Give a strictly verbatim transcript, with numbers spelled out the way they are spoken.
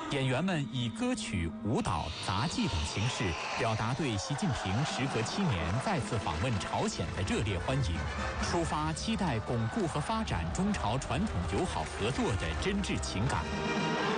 演员们以歌曲、舞蹈、杂技等形式表达对习近平时隔七年再次访问朝鲜的热烈欢迎，抒发期待巩固和发展中朝传统友好合作的真挚情感。